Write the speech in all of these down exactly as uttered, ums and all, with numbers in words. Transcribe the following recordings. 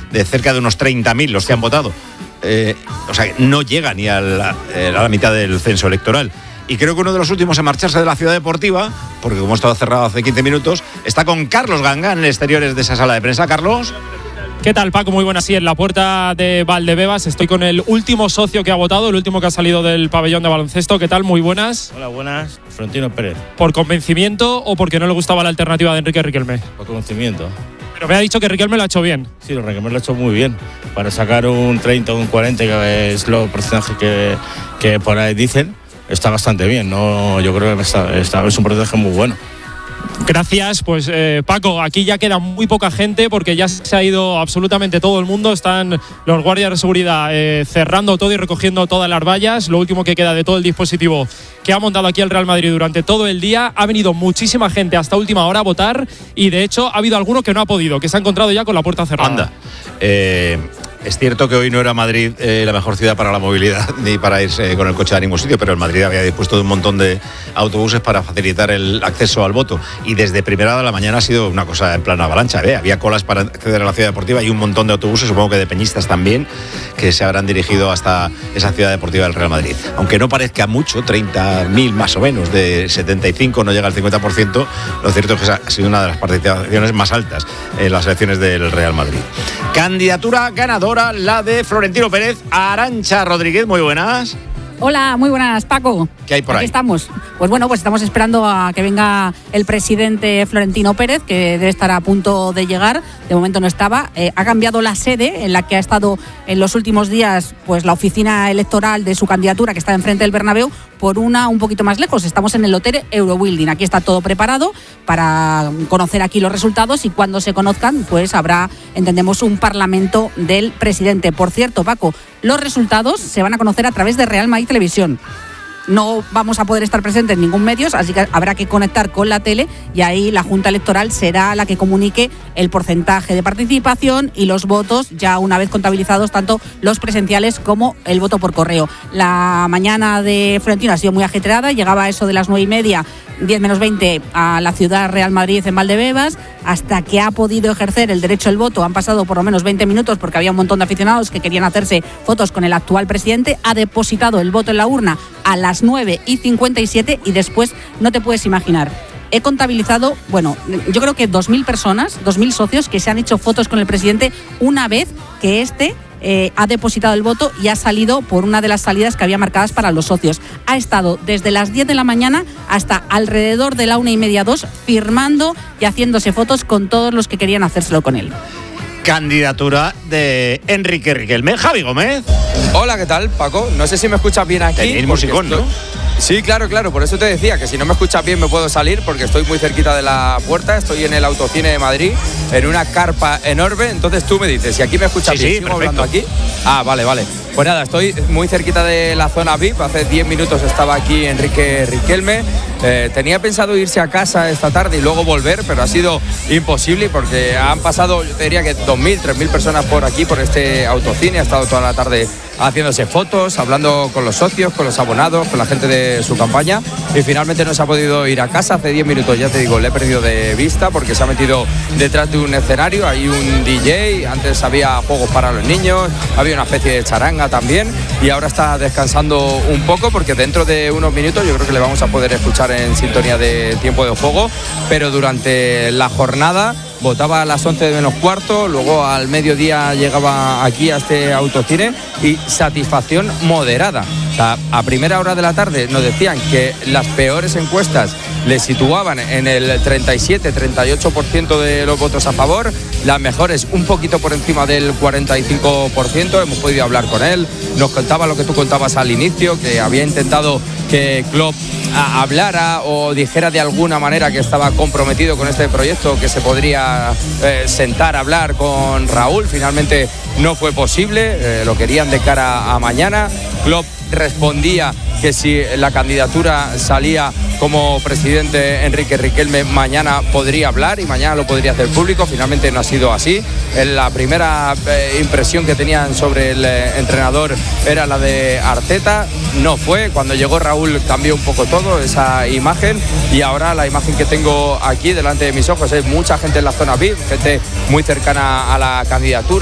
de cerca de unos treinta mil los que han votado. Eh, o sea, no llega ni a la, a la mitad del censo electoral. Y creo que uno de los últimos en marcharse de la Ciudad Deportiva, porque como estaba cerrado hace quince minutos, está con Carlos Ganga en exteriores de esa sala de prensa. Carlos. ¿Qué tal, Paco? Muy buenas. Sí, en la puerta de Valdebebas estoy con el último socio que ha votado, el último que ha salido del pabellón de baloncesto. ¿Qué tal? Muy buenas. Hola, buenas. Florentino Pérez. ¿Por convencimiento o porque no le gustaba la alternativa de Enrique Riquelme? Por conocimiento. Pero me ha dicho que Riquelme lo ha hecho bien. Sí, lo Riquelme lo ha hecho muy bien. Para sacar un treinta o un cuarenta, que es los porcentajes que, que por ahí dicen, está bastante bien. No, yo creo que está, está, es un porcentaje muy bueno. Gracias, pues eh, Paco, aquí ya queda muy poca gente porque ya se ha ido absolutamente todo el mundo. Están los guardias de seguridad eh, cerrando todo y recogiendo todas las vallas. Lo último que queda de todo el dispositivo que ha montado aquí el Real Madrid durante todo el día. Ha venido muchísima gente hasta última hora a votar y de hecho ha habido alguno que no ha podido, que se ha encontrado ya con la puerta cerrada. Anda. Eh, es cierto que hoy no era Madrid eh, la mejor ciudad para la movilidad ni para irse con el coche a ningún sitio, pero el Madrid había dispuesto de un montón de autobuses para facilitar el acceso al voto. Y desde primera hora de la mañana ha sido una cosa en plan avalancha. ¿eh? Había colas para acceder a la ciudad deportiva y un montón de autobuses, supongo que de peñistas también, que se habrán dirigido hasta esa ciudad deportiva del Real Madrid. Aunque no parezca mucho, treinta mil más o menos, de setenta y cinco no llega al cincuenta por ciento, lo cierto es que ha sido una de las participaciones más altas en las elecciones del Real Madrid. Candidatura ganadora, la de Florentino Pérez. Arantxa Rodríguez, muy buenas. Hola, muy buenas, Paco. ¿Qué hay por ahí? Aquí estamos. Pues bueno, pues estamos esperando a que venga el presidente Florentino Pérez, que debe estar a punto de llegar. De momento no estaba. Eh, ha cambiado la sede en la que ha estado en los últimos días, pues la oficina electoral de su candidatura, que está enfrente del Bernabéu, por una un poquito más lejos. Estamos en el Hotel Eurobuilding. Aquí está todo preparado para conocer aquí los resultados y cuando se conozcan, pues habrá, entendemos, un parlamento del presidente. Por cierto, Paco, los resultados se van a conocer a través de Real Madrid Televisión. No vamos a poder estar presentes en ningún medio, así que habrá que conectar con la tele y ahí la Junta Electoral será la que comunique el porcentaje de participación y los votos ya una vez contabilizados, tanto los presenciales como el voto por correo. La mañana de Florentino ha sido muy ajetreada, llegaba a eso de las nueve y media, diez menos veinte a la ciudad Real Madrid en Valdebebas, hasta que ha podido ejercer el derecho al voto. Han pasado por lo menos veinte minutos porque había un montón de aficionados que querían hacerse fotos con el actual presidente. Ha depositado el voto en la urna a las nueve y cincuenta y siete y después no te puedes imaginar. He contabilizado, bueno, yo creo que dos mil personas, dos mil socios que se han hecho fotos con el presidente una vez que este eh, ha depositado el voto y ha salido por una de las salidas que había marcadas para los socios. Ha estado desde las diez de la mañana hasta alrededor de la una y media, dos, firmando y haciéndose fotos con todos los que querían hacérselo con él. Candidatura de Enrique Riquelme. Javi Gómez. Hola, ¿qué tal, Paco? No sé si me escuchas bien aquí. Tenéis musicón, estoy... ¿no? Sí, claro, claro, por eso te decía que si no me escuchas bien me puedo salir porque estoy muy cerquita de la puerta, estoy en el Autocine de Madrid, en una carpa enorme, entonces tú me dices, si aquí me escuchas sí, bien, sí, ¿sigo perfecto. hablando aquí? Ah, vale, vale. Pues nada, estoy muy cerquita de la zona V I P, hace diez minutos estaba aquí Enrique Riquelme, eh, tenía pensado irse a casa esta tarde y luego volver, pero ha sido imposible porque han pasado, yo te diría que dos mil, tres mil personas por aquí, por este Autocine, ha estado toda la tarde haciéndose fotos, hablando con los socios, con los abonados, con la gente de su campaña y finalmente no se ha podido ir a casa. Hace diez minutos, ya te digo, le he perdido de vista porque se ha metido detrás de un escenario, hay un D J, antes había juegos para los niños, había una especie de charanga también y ahora está descansando un poco porque dentro de unos minutos yo creo que le vamos a poder escuchar en sintonía de Tiempo de Juego, pero durante la jornada votaba a las once menos cuarto, luego al mediodía llegaba aquí a este Autocine y satisfacción moderada. O sea, a primera hora de la tarde nos decían que las peores encuestas le situaban en el treinta y siete, treinta y ocho por ciento de los votos a favor, las mejores un poquito por encima del cuarenta y cinco por ciento. Hemos podido hablar con él, nos contaba lo que tú contabas al inicio, que había intentado que Klopp hablara o dijera de alguna manera que estaba comprometido con este proyecto, que se podría eh, sentar a hablar con Raúl. Finalmente no fue posible, eh, lo querían de cara a mañana. Klopp respondía que si la candidatura salía como presidente Enrique Riquelme, mañana podría hablar y mañana lo podría hacer público. Finalmente no ha sido así. La primera eh, impresión que tenían sobre el eh, entrenador era la de Arteta, no fue. Cuando llegó Raúl cambió un poco todo esa imagen y ahora la imagen que tengo aquí delante de mis ojos es mucha gente en la zona V I P, gente muy cercana a la candidatura,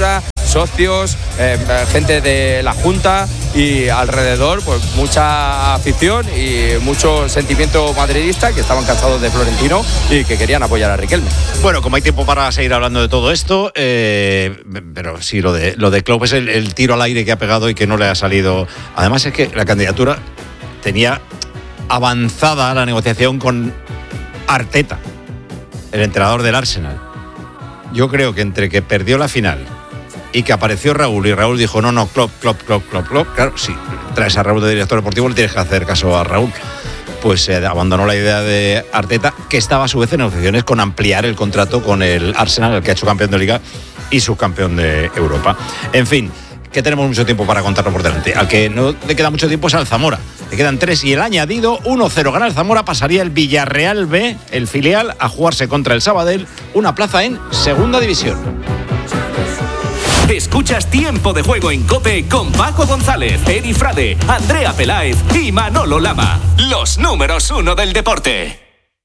socios, eh, gente de la Junta y alrededor pues mucha afición y mucho sentimiento madridista, que estaban cansados de Florentino y que querían apoyar a Riquelme. Bueno, como hay tiempo para seguir hablando de todo esto, eh, pero sí, lo de, lo de Klopp es el, el tiro al aire que ha pegado y que no le ha salido. Además es que la candidatura tenía avanzada la negociación con Arteta, el entrenador del Arsenal. Yo creo que entre que perdió la final y que apareció Raúl y Raúl dijo no, no, Klopp, Klopp, Klopp, Klopp, Klopp, claro, si traes a Raúl de director deportivo le tienes que hacer caso a Raúl, pues eh, abandonó la idea de Arteta, que estaba a su vez en negociaciones con ampliar el contrato con el Arsenal, el que ha hecho campeón de Liga y subcampeón de Europa. En fin, que tenemos mucho tiempo para contarlo por delante. Al que no le queda mucho tiempo es al Zamora. Le quedan tres y el añadido, uno cero. Gana el Zamora, pasaría el Villarreal B, el filial, a jugarse contra el Sabadell, una plaza en Segunda División. Escuchas Tiempo de Juego en COPE con Paco González, Edi Frade, Andrea Peláez y Manolo Lama. Los números uno del deporte.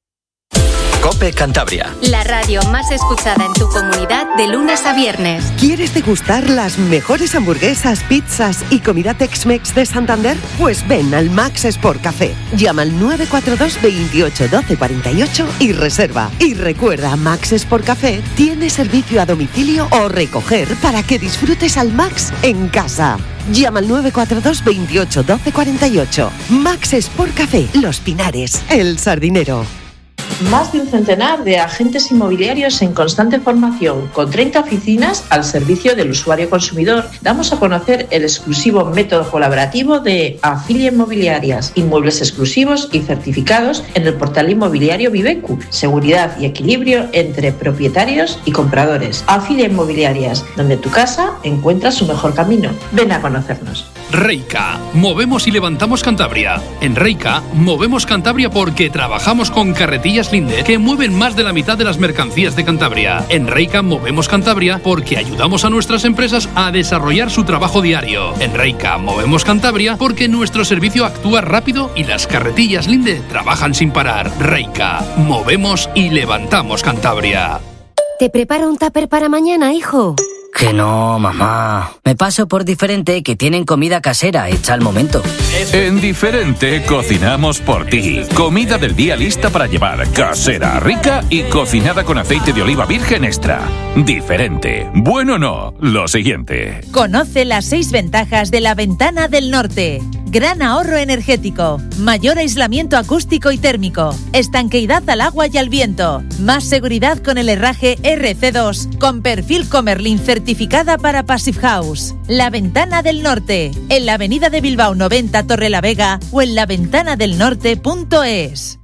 COPE Cantabria. La radio más escuchada en tu comunidad de lunes a viernes. ¿Quieres degustar las mejores hamburguesas, pizzas y comida Tex-Mex de Santander? Pues ven al Max Sport Café. Llama al nueve cuatro dos, veintiocho, doce, cuarenta y ocho y reserva. Y recuerda, Max Sport Café tiene servicio a domicilio o recoger para que disfrutes al Max en casa. Llama al nueve cuatro dos, veintiocho, doce, cuarenta y ocho. Max Sport Café, Los Pinares, El Sardinero. Más de un centenar de agentes inmobiliarios en constante formación, con treinta oficinas al servicio del usuario consumidor. Damos a conocer el exclusivo método colaborativo de Afilia Inmobiliarias, inmuebles exclusivos y certificados en el portal inmobiliario Vivecu, seguridad y equilibrio entre propietarios y compradores. Afilia Inmobiliarias, donde tu casa encuentra su mejor camino. Ven a conocernos. Reika, movemos y levantamos Cantabria. En Reika, movemos Cantabria porque trabajamos con carretillas Linde, que mueven más de la mitad de las mercancías de Cantabria. En Reika, movemos Cantabria porque ayudamos a nuestras empresas a desarrollar su trabajo diario. En Reika, movemos Cantabria porque nuestro servicio actúa rápido y las carretillas Linde trabajan sin parar. Reika, movemos y levantamos Cantabria. ¿Te preparo un tupper para mañana, hijo? Que no, mamá. Me paso por Diferente, que tienen comida casera hecha al momento. En Diferente cocinamos por ti. Comida del día lista para llevar, casera, rica y cocinada con aceite de oliva virgen extra. Diferente. Bueno, no. Lo siguiente. Conoce las seis ventajas de la Ventana del Norte. Gran ahorro energético, mayor aislamiento acústico y térmico, estanqueidad al agua y al viento, más seguridad con el herraje R C dos, con perfil Comerlin certificada para Passive House. La Ventana del Norte, en la avenida de Bilbao noventa Torrelavega o en la ventana del norte punto es.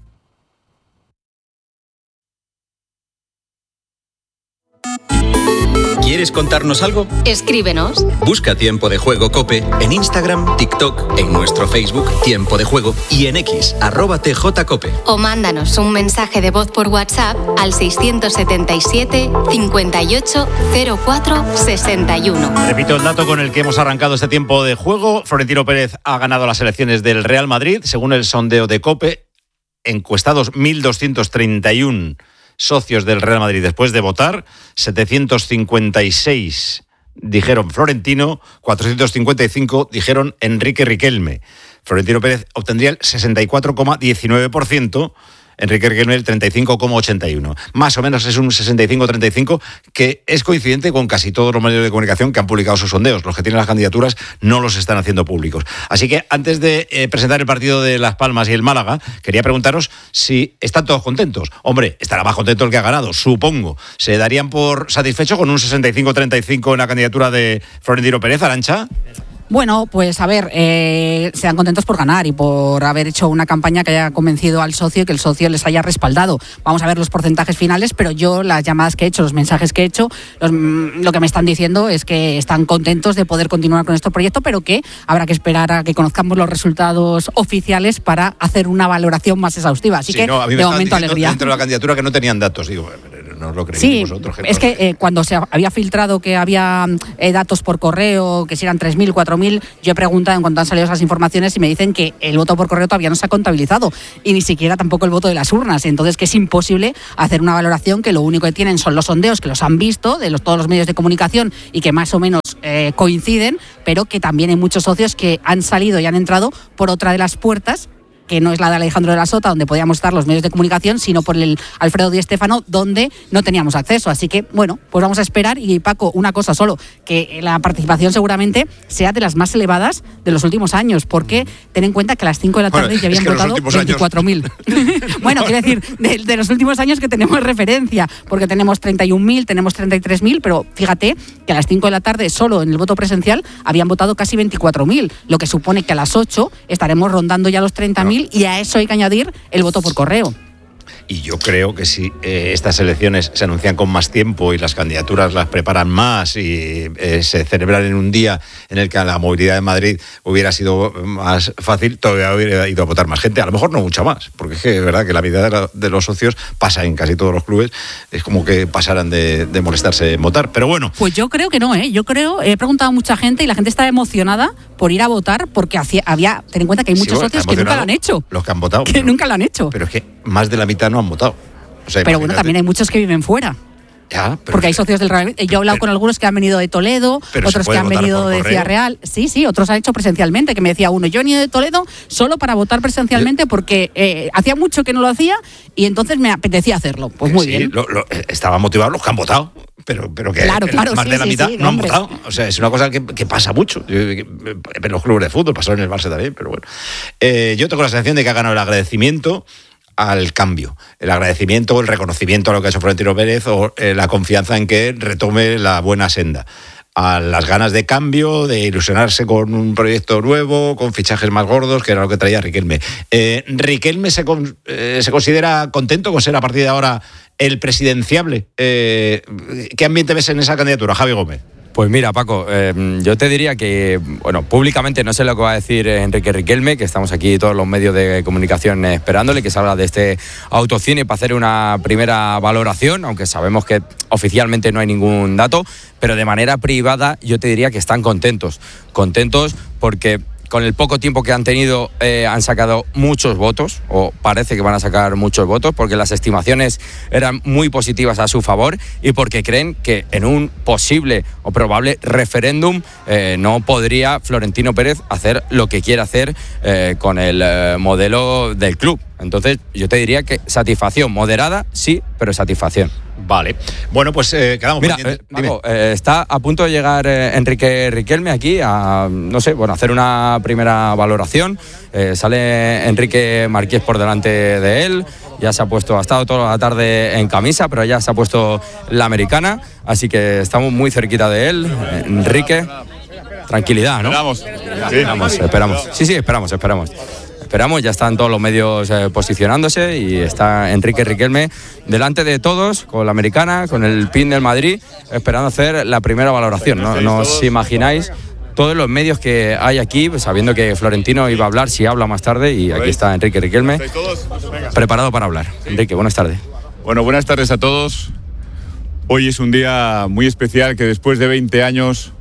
¿Quieres contarnos algo? Escríbenos. Busca Tiempo de Juego COPE en Instagram, TikTok, en nuestro Facebook Tiempo de Juego y en X, arroba tjcope. O mándanos un mensaje de voz por WhatsApp al seiscientos setenta y siete, cincuenta y ocho, cero cuatro, sesenta y uno. Repito el dato con el que hemos arrancado este Tiempo de Juego. Florentino Pérez ha ganado las elecciones del Real Madrid. Según el sondeo de COPE, encuestados mil doscientos treinta y uno socios del Real Madrid después de votar, setecientos cincuenta y seis dijeron Florentino, cuatrocientos cincuenta y cinco dijeron Enrique Riquelme. Florentino Pérez obtendría el sesenta y cuatro coma diecinueve por ciento, Enrique Riquelme el treinta y cinco coma ochenta y uno. Más o menos es un sesenta y cinco treinta y cinco que es coincidente con casi todos los medios de comunicación que han publicado sus sondeos. Los que tienen las candidaturas no los están haciendo públicos. Así que antes de eh, presentar el partido de Las Palmas y el Málaga, quería preguntaros si están todos contentos. Hombre, estará más contento el que ha ganado, supongo. ¿Se darían por satisfechos con un sesenta y cinco treinta y cinco en la candidatura de Florentino Pérez, Arantxa? Bueno, pues a ver, eh, se dan contentos por ganar y por haber hecho una campaña que haya convencido al socio y que el socio les haya respaldado. Vamos a ver los porcentajes finales, pero yo las llamadas que he hecho, los mensajes que he hecho, los, lo que me están diciendo es que están contentos de poder continuar con este proyecto, pero que habrá que esperar a que conozcamos los resultados oficiales para hacer una valoración más exhaustiva. Así sí, que, no, a mí de momento, alegría. Dentro de la candidatura que no tenían datos, digo, no os lo creéis sí, vosotros. Es que eh, cuando se había filtrado que había eh, datos por correo, que si eran tres mil, cuatro mil, yo he preguntado en cuanto han salido esas informaciones y me dicen que el voto por correo todavía no se ha contabilizado y ni siquiera tampoco el voto de las urnas. Entonces que es imposible hacer una valoración, que lo único que tienen son los sondeos, que los han visto de los, todos los medios de comunicación y que más o menos eh, coinciden, pero que también hay muchos socios que han salido y han entrado por otra de las puertas, que no es la de Alejandro de la Sota, donde podíamos estar los medios de comunicación, sino por el Alfredo Di Stéfano, donde no teníamos acceso. Así que, bueno, pues vamos a esperar. Y Paco, una cosa solo, que la participación seguramente sea de las más elevadas de los últimos años, porque ten en cuenta que a las cinco de la tarde bueno, ya habían es votado veinticuatro mil. Bueno, quiero decir, de, de los últimos años que tenemos referencia, porque tenemos treinta y un mil, tenemos treinta y tres mil, pero fíjate que a las cinco de la tarde, solo en el voto presencial, habían votado casi veinticuatro mil, lo que supone que a las ocho estaremos rondando ya los treinta mil. Y a eso hay que añadir el voto por correo. Y yo creo que si eh, estas elecciones se anuncian con más tiempo y las candidaturas las preparan más y eh, se celebran en un día en el que la movilidad de Madrid hubiera sido más fácil, todavía hubiera ido a votar más gente. A lo mejor no mucha más, porque es que es verdad que la vida de, la, de los socios pasa en casi todos los clubes. Es como que pasaran de, de molestarse en votar. Pero bueno. Pues yo creo que no, ¿eh? Yo creo, he preguntado a mucha gente y la gente está emocionada por ir a votar porque hacía, había, ten en cuenta que hay muchos sí, bueno, socios que nunca lo han hecho. Los que han votado. Que pero, nunca lo han hecho. Pero es que más de la mitad no han votado. O sea, pero bueno, también hay muchos que viven fuera. Ya, pero porque hay socios del Real. Yo he hablado pero, con algunos que han venido de Toledo, otros que han venido de Ciudad Real. Sí, sí, otros han hecho presencialmente, que me decía uno, yo he venido de Toledo solo para votar presencialmente porque eh, hacía mucho que no lo hacía y entonces me apetecía hacerlo. Pues muy sí, bien. Lo, lo, estaban motivados los que han votado. Pero, pero que claro, claro, más sí, de la sí, mitad sí, no hombre. han votado. O sea, es una cosa que, que pasa mucho. En los clubes de fútbol, pasó en el Barça también, pero bueno. Eh, yo tengo la sensación de que ha ganado el agradecimiento al cambio. El agradecimiento o el reconocimiento a lo que ha hecho Florentino Pérez o eh, la confianza en que retome la buena senda. A las ganas de cambio, de ilusionarse con un proyecto nuevo, con fichajes más gordos, que era lo que traía Riquelme. Eh, ¿Riquelme se, con, eh, se considera contento con ser a partir de ahora el presidenciable? Eh, ¿Qué ambiente ves en esa candidatura, Javi Gómez? Pues mira, Paco, eh, yo te diría que, bueno, públicamente no sé lo que va a decir Enrique Riquelme, que estamos aquí todos los medios de comunicación esperándole, que salga de este autocine para hacer una primera valoración, aunque sabemos que oficialmente no hay ningún dato, pero de manera privada yo te diría que están contentos, contentos porque con el poco tiempo que han tenido eh, han sacado muchos votos, o parece que van a sacar muchos votos, porque las estimaciones eran muy positivas a su favor y porque creen que en un posible o probable referéndum eh, no podría Florentino Pérez hacer lo que quiere hacer eh, con el eh, modelo del club. Entonces yo te diría que satisfacción moderada, sí, pero satisfacción. Vale. Bueno, pues eh, quedamos Mira, pendientes. Eh, Paco, eh, está a punto de llegar eh, Enrique Riquelme aquí a, no sé, bueno, hacer una primera valoración. Eh, sale Enrique Marqués por delante de él. Ya se ha puesto, ha estado toda la tarde en camisa, pero ya se ha puesto la americana. Así que estamos muy cerquita de él. Eh, Enrique, tranquilidad, ¿no? Esperamos. Sí. Esperamos, esperamos. Sí, sí, esperamos, esperamos. Esperamos, ya están todos los medios eh, posicionándose y está Enrique Riquelme delante de todos, con la americana, con el pin del Madrid, esperando hacer la primera valoración. No, no os imagináis todos los medios que hay aquí, sabiendo que Florentino iba a hablar, si habla más tarde, y aquí está Enrique Riquelme, preparado para hablar. Enrique, buenas tardes. Bueno, buenas tardes a todos. Hoy es un día muy especial, que después de veinte años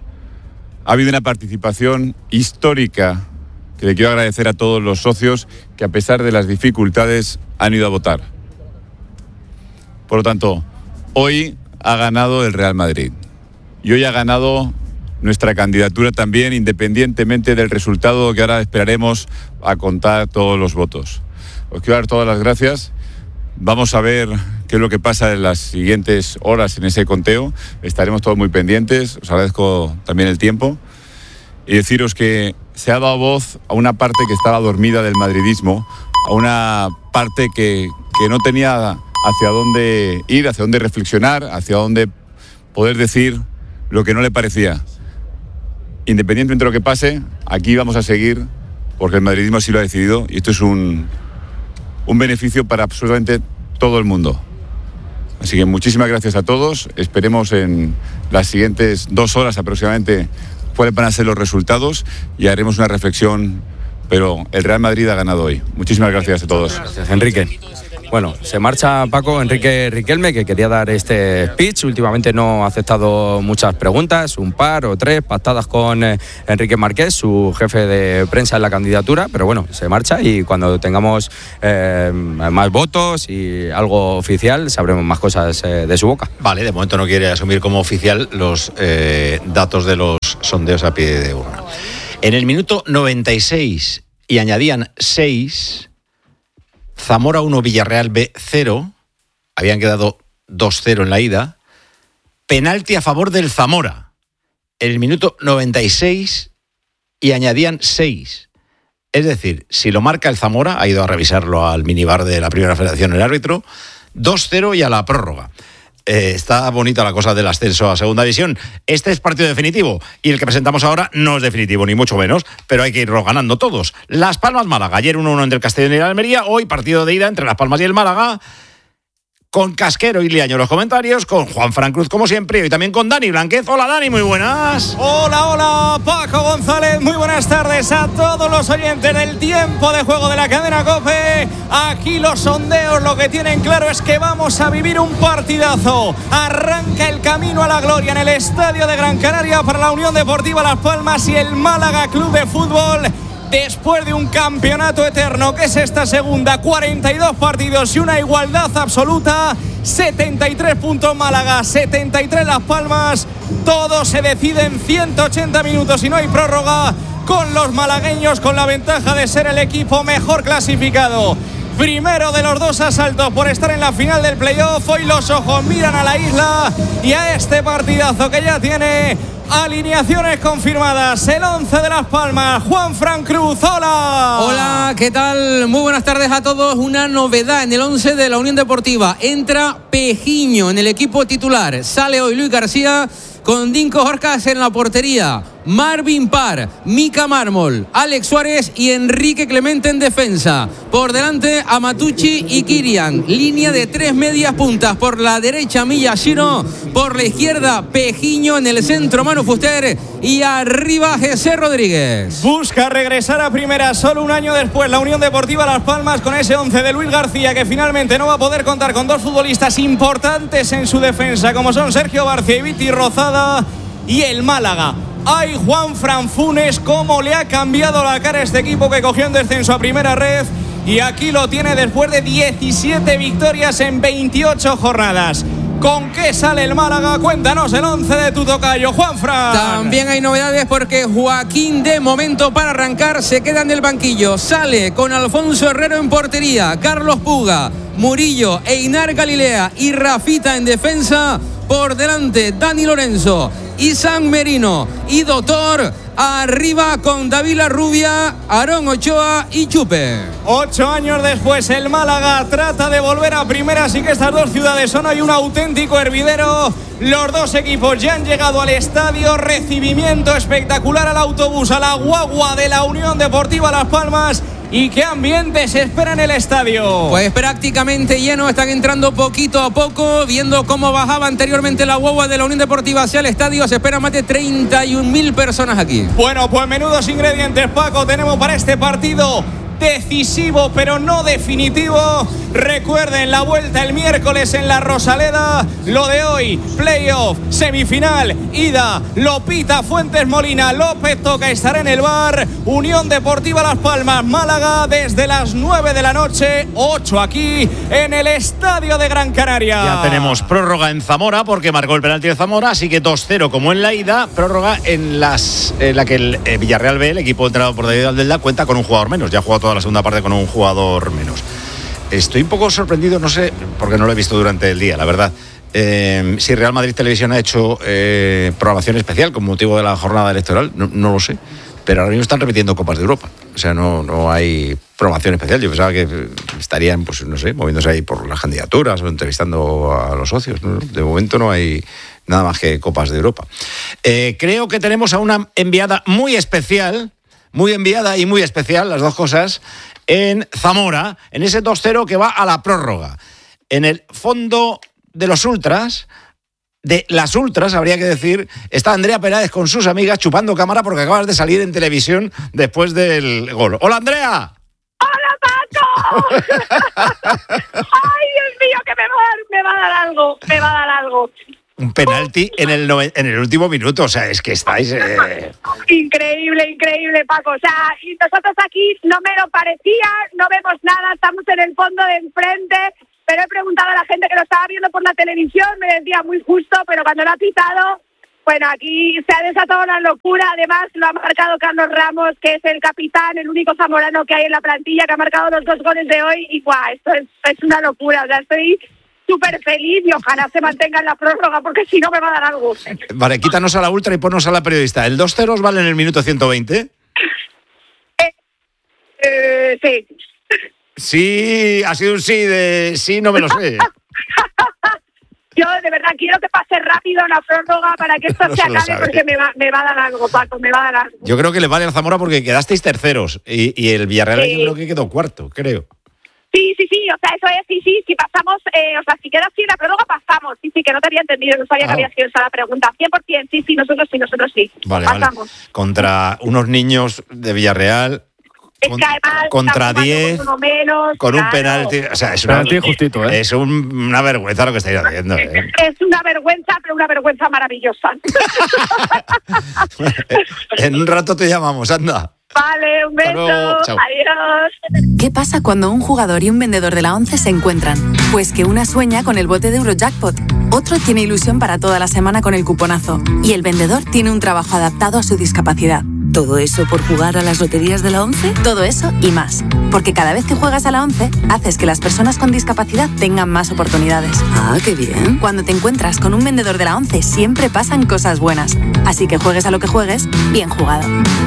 ha habido una participación histórica, que le quiero agradecer a todos los socios que, a pesar de las dificultades, han ido a votar. Por lo tanto, hoy ha ganado el Real Madrid. Y hoy ha ganado nuestra candidatura también, independientemente del resultado que ahora esperaremos a contar todos los votos. Os quiero dar todas las gracias. Vamos a ver qué es lo que pasa en las siguientes horas en ese conteo. Estaremos todos muy pendientes. Os agradezco también el tiempo. Y deciros que se ha dado voz a una parte que estaba dormida del madridismo, a una parte que, que no tenía hacia dónde ir, hacia dónde reflexionar, hacia dónde poder decir lo que no le parecía. Independientemente de lo que pase, aquí vamos a seguir, porque el madridismo así lo ha decidido, y esto es un, un beneficio para absolutamente todo el mundo. Así que muchísimas gracias a todos. Esperemos en las siguientes dos horas aproximadamente cuáles van a ser los resultados y haremos una reflexión, pero el Real Madrid ha ganado hoy. Muchísimas gracias a todos. Gracias, Enrique. Bueno, se marcha Paco Enrique Riquelme, que quería dar este speech. Últimamente no ha aceptado muchas preguntas, un par o tres pactadas con eh, Enrique Marqués, su jefe de prensa en la candidatura, pero bueno, se marcha y cuando tengamos eh, más votos y algo oficial sabremos más cosas eh, de su boca. Vale, de momento no quiere asumir como oficial los eh, datos de los sondeos a pie de urna. En el minuto noventa y seis y añadían seis, Zamora uno, Villarreal B cero, habían quedado dos cero en la ida, penalti a favor del Zamora. En el minuto noventa y seis y añadían seis. Es decir, si lo marca el Zamora, ha ido a revisarlo al minibar de la Primera Federación el árbitro, dos cero y a la prórroga. Eh, está bonita la cosa del ascenso a Segunda División. Este es partido definitivo y el que presentamos ahora no es definitivo, ni mucho menos, pero hay que irlo ganando todos. Las Palmas Málaga, ayer uno uno entre el Castellón y el Almería, hoy partido de ida entre Las Palmas y el Málaga, con Casquero y Liaño los comentarios, con Juan Fran Cruz como siempre y hoy también con Dani Blanquez. Hola Dani, muy buenas. Hola, hola Paco González, muy buenas tardes a todos los oyentes del tiempo de juego de la cadena COPE. Aquí los sondeos lo que tienen claro es que vamos a vivir un partidazo. Arranca el camino a la gloria en el estadio de Gran Canaria para la Unión Deportiva Las Palmas y el Málaga Club de Fútbol. Después de un campeonato eterno que es esta segunda, cuarenta y dos partidos y una igualdad absoluta, setenta y tres puntos Málaga, setenta y tres Las Palmas, todo se decide en ciento ochenta minutos y no hay prórroga, con los malagueños con la ventaja de ser el equipo mejor clasificado. Primero de los dos asaltos por estar en la final del playoff. Hoy los ojos miran a la isla y a este partidazo que ya tiene alineaciones confirmadas. El once de Las Palmas, Juan Fran Cruz, hola. Hola, ¿qué tal? Muy buenas tardes a todos. Una novedad en el once de la Unión Deportiva. Entra Pejiño en el equipo titular. Sale hoy Luis García con Dinko Horcas en la portería. Marvin Parr, Mika Mármol, Alex Suárez y Enrique Clemente en defensa. Por delante, Amatucci y Kirian. Línea de tres medias puntas. Por la derecha, Miyashiro. Por la izquierda, Pejiño. En el centro, Manu Fuster. Y arriba, José Rodríguez. Busca regresar a primera solo un año después la Unión Deportiva Las Palmas con ese once de Luis García, que finalmente no va a poder contar con dos futbolistas importantes en su defensa, como son Sergio Barcia y Viti Rozada. Y el Málaga. Ay, Juan Fran Funes, cómo le ha cambiado la cara a este equipo que cogió en descenso a primera red. Y aquí lo tiene después de diecisiete victorias en veintiocho jornadas. ¿Con qué sale el Málaga? Cuéntanos el once de tu tocayo, Juan Fran. También hay novedades porque Joaquín, de momento para arrancar, se queda en el banquillo. Sale con Alfonso Herrero en portería, Carlos Puga, Murillo, Einar Galilea y Rafita en defensa. Por delante, Dani Lorenzo y San Merino y Doctor. Arriba con David Rubia, Aarón Ochoa y Chupe. Ocho años después el Málaga trata de volver a primera, así que estas dos ciudades son hoy un auténtico hervidero. Los dos equipos ya han llegado al estadio. Recibimiento espectacular al autobús, a la guagua de la Unión Deportiva Las Palmas. ¿Y qué ambiente se espera en el estadio? Pues prácticamente lleno, están entrando poquito a poco, viendo cómo bajaba anteriormente la guagua de la Unión Deportiva hacia el estadio. Se esperan más de treinta y un mil personas aquí. Bueno, pues menudos ingredientes, Paco, tenemos para este partido decisivo pero no definitivo. Recuerden la vuelta el miércoles en la Rosaleda. Lo de hoy, playoff, semifinal, ida, lo pita Fuentes Molina, López Toca estará en el bar. Unión Deportiva Las Palmas, Málaga, desde las nueve de la noche, ocho aquí en el estadio de Gran Canaria. Ya tenemos prórroga en Zamora porque marcó el penalti de Zamora, así que dos cero como en la ida. Prórroga en, las, en la que el eh, Villarreal B, el equipo entrenado por David Aldelda, cuenta con un jugador menos. Ya ha jugado toda la segunda parte con un jugador menos. Estoy un poco sorprendido, no sé, porque no lo he visto durante el día, la verdad. Eh, si Real Madrid Televisión ha hecho eh, programación especial con motivo de la jornada electoral, no, no lo sé. Pero ahora mismo están repitiendo Copas de Europa. O sea, no, no hay programación especial. Yo pensaba que estarían, pues no sé, moviéndose ahí por las candidaturas o entrevistando a los socios. ¿No? De momento no hay nada más que Copas de Europa. Eh, creo que tenemos a una enviada muy especial, muy enviada y muy especial, las dos cosas, en Zamora, en ese dos cero que va a la prórroga. En el fondo de los ultras, de las ultras, habría que decir, está Andrea Peláez con sus amigas chupando cámara porque acabas de salir en televisión después del gol. ¡Hola, Andrea! ¡Hola, Paco! ¡Ay, Dios mío, que me va a dar, me va a dar algo! Me va a dar algo. Un penalti en el, nove, en el último minuto, o sea, es que estáis... Eh... Increíble, increíble, Paco. O sea, y nosotros aquí no me lo parecía, no vemos nada, estamos en el fondo de enfrente, pero he preguntado a la gente que lo estaba viendo por la televisión, me decía muy justo, pero cuando lo ha pitado, Bueno, aquí se ha desatado una locura, además lo ha marcado Carlos Ramos, que es el capitán, el único zamorano que hay en la plantilla, que ha marcado los dos goles de hoy, y ¡buah! Esto es, es una locura, o sea, estoy súper feliz y ojalá se mantenga en la prórroga, porque si no me va a dar algo. Vale, quítanos a la ultra y ponnos a la periodista. ¿El dos cero os vale en el minuto ciento veinte? Eh, eh, sí. Sí, ha sido un sí de sí, no me lo sé. Yo de verdad quiero que pase rápido la prórroga para que esto No se se lo acabe, sabe. porque me va, me va a dar algo, Paco, me va a dar algo. Yo creo que le vale al Zamora porque quedasteis terceros y, y el Villarreal Sí. yo creo que quedó cuarto, creo. Sí, sí, sí, o sea, eso es, sí, sí, si pasamos, eh, o sea, si queda así la prórroga, pasamos. Sí, sí, que no te había entendido, no sabía Ah. que había sido esa la pregunta. cien por ciento, sí, sí, nosotros sí, nosotros sí. Vale, pasamos. vale. Contra unos niños de Villarreal, Es con- que además contra estamos jugando diez, con uno menos, con un claro. penalti. O sea, es una, Penalti justito, ¿eh? es un- una vergüenza lo que estáis haciendo. ¿eh? Es una vergüenza, pero una vergüenza maravillosa. En un rato te llamamos, anda. Vale, un beso, luego, chao. adiós. ¿Qué pasa cuando un jugador y un vendedor de la ONCE se encuentran? Pues que una sueña con el bote de Eurojackpot, otro tiene ilusión para toda la semana con el cuponazo y el vendedor tiene un trabajo adaptado a su discapacidad. ¿Todo eso por jugar a las loterías de la ONCE? Todo eso y más. Porque cada vez que juegas a la ONCE, haces que las personas con discapacidad tengan más oportunidades. Ah, qué bien. Cuando te encuentras con un vendedor de la ONCE, siempre pasan cosas buenas. Así que juegues a lo que juegues, bien jugado.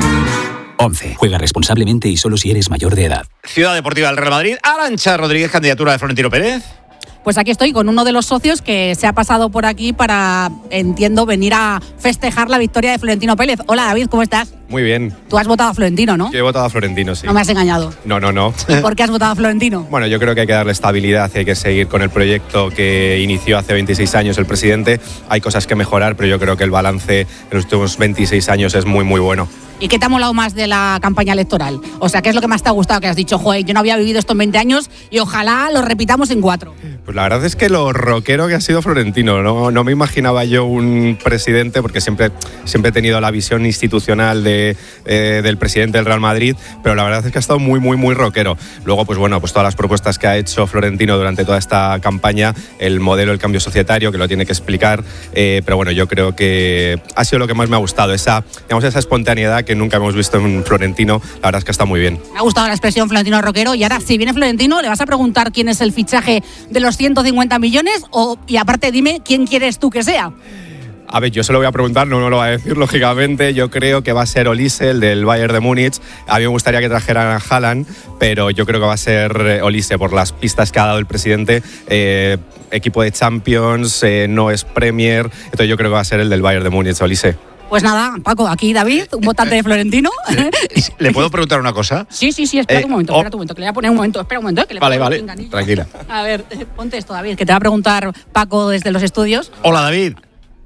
once. Juega responsablemente y solo si eres mayor de edad. Ciudad Deportiva del Real Madrid, Arantxa Rodríguez, candidatura de Florentino Pérez. Pues aquí estoy con uno de los socios que se ha pasado por aquí para, entiendo, venir a festejar la victoria de Florentino Pérez. Hola David, ¿cómo estás? Muy bien. Tú has votado a Florentino, ¿no? Yo he votado a Florentino, sí. No me has engañado. No, no, no. ¿Por qué has votado a Florentino? Bueno, yo creo que hay que darle estabilidad, hay que seguir con el proyecto que inició hace veintiséis años el presidente. Hay cosas que mejorar, pero yo creo que el balance en los últimos veintiséis años es muy, muy bueno. ¿Y qué te ha molado más de la campaña electoral? O sea, ¿qué es lo que más te ha gustado? Que has dicho, joder, yo no había vivido esto en veinte años y ojalá lo repitamos en cuatro. Pues la verdad es que lo rockero que ha sido Florentino, no, no me imaginaba yo un presidente, porque siempre, siempre he tenido la visión institucional de, eh, del presidente del Real Madrid, pero la verdad es que ha estado muy, muy, muy rockero. Luego, pues bueno, pues todas las propuestas que ha hecho Florentino durante toda esta campaña, el modelo del cambio societario, que lo tiene que explicar, eh, pero bueno, yo creo que ha sido lo que más me ha gustado, esa, digamos, esa espontaneidad que nunca hemos visto en Florentino, la verdad es que está muy bien. Me ha gustado la expresión Florentino rockero y ahora, si viene Florentino, ¿le vas a preguntar quién es el fichaje de los ciento cincuenta millones? O, y aparte, dime, ¿quién quieres tú que sea? A ver, yo se lo voy a preguntar, no me lo va a decir, lógicamente. Yo creo que va a ser Olise, el del Bayern de Múnich. A mí me gustaría que trajeran a Haaland, pero yo creo que va a ser eh, Olise por las pistas que ha dado el presidente. Eh, equipo de Champions, eh, no es Premier. Entonces yo creo que va a ser el del Bayern de Múnich, Olise. Pues nada, Paco, aquí David, un votante de Florentino. ¿Le puedo preguntar una cosa? Sí, sí, sí, espera Eh, un momento, oh. espera un momento, que le voy a poner un momento, espera un momento. eh, Que le Vale, pongo vale, el pinganillo. tranquila. A ver, eh, ponte esto, David, que te va a preguntar Paco desde los estudios. Hola, David.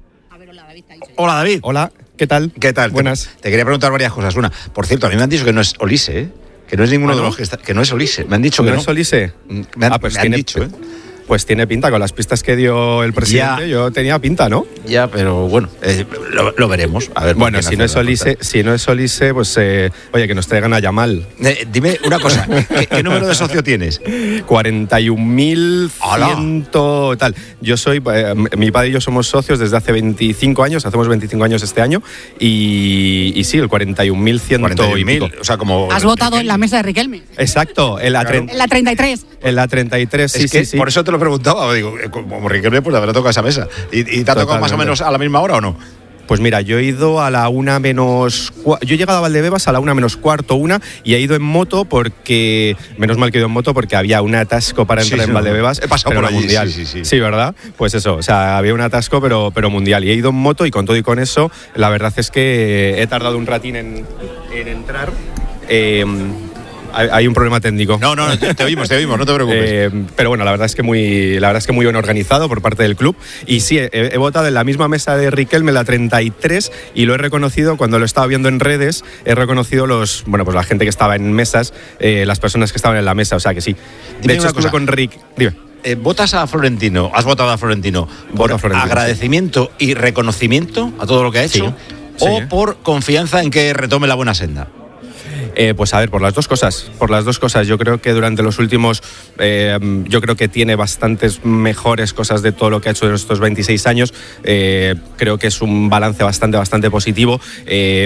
Hola, David. Hola, ¿qué tal? ¿Qué tal? Buenas. Te, te quería preguntar varias cosas. Una, por cierto, a mí me han dicho que no es Olise, ¿eh? Que no es ninguno ¿Ah, no? de los que está, que no es Olise. Me han dicho que ¿No no. es Olise? Me han, Ah, pues me han tiene- dicho, ¿eh? Pues tiene pinta, con las pistas que dio el presidente, Ya. yo tenía pinta, ¿no? Ya, pero bueno, eh, lo, lo veremos. A ver, por Bueno, quién si hace no es la Olise, oferta. si no es Olise, pues eh, oye, que nos traigan a Yamal. Eh, dime una cosa, ¿qué, qué número de socio tienes? cuarenta y un mil cien tal. Yo soy, eh, mi padre y yo somos socios desde hace veinticinco años, hacemos veinticinco años este año, y, y sí, el cuarenta y un mil cien y pico. O sea, como... Has votado en la mesa de Riquelme. Exacto, en la, Claro. tre- En la treinta y tres. en la treinta y tres, sí, es que sí, sí. por eso te lo preguntaba, digo, eh, como Riquelme, pues habrá tocado esa mesa. ¿Y, y te ha tocado más o Totalmente. menos a la misma hora o no? Pues mira, yo he ido a la una menos... cua- Yo he llegado a Valdebebas a la una menos cuarto, una, y he ido en moto porque... Menos mal que he ido en moto porque había un atasco para Sí, entrar sí, en Valdebebas. he pasado pero por era allí, mundial. sí, sí, sí. ¿verdad? Pues eso, o sea, había un atasco pero, pero mundial. Y he ido en moto y con todo y con eso, la verdad es que he tardado un ratín en, en entrar. Eh, hay, hay un problema técnico. No, no, te, te oímos, te oímos, no te preocupes. Eh, pero bueno, la verdad es que muy, la verdad es que muy bien organizado por parte del club. Y sí, he, he votado en la misma mesa de Riquelme, la treinta y tres, y lo he reconocido cuando lo estaba viendo en redes. He reconocido los, bueno, pues la gente que estaba en mesas, eh, las personas que estaban en la mesa. O sea que sí. Dime De hecho, una estuve cosa. con Rick. Dime. Eh, ¿Votas a Florentino? ¿Has votado a Florentino por a Florentino, agradecimiento y reconocimiento a todo lo que ha hecho? Sí, ¿O sí. por confianza en que retome la buena senda? Eh, pues a ver, por las dos cosas, por las dos cosas. Yo creo que durante los últimos, eh, yo creo que tiene bastantes mejores cosas de todo lo que ha hecho en estos veintiséis años. Eh, creo que es un balance bastante, bastante positivo. Eh,